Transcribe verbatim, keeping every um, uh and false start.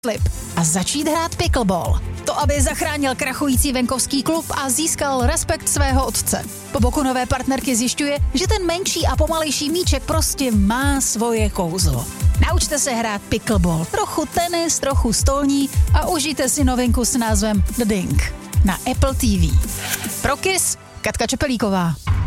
slib a začít hrát pickleball. To, aby zachránil krachující venkovský klub a získal respekt svého otce. Po boku nové partnerky zjišťuje, že ten menší a pomalejší míček prostě má svoje kouzlo. Naučte se hrát pickleball, trochu tenis, trochu stolní a užijte si novinku s názvem The Dink na Apple T V. Pro Kiss, Katka Čepelíková.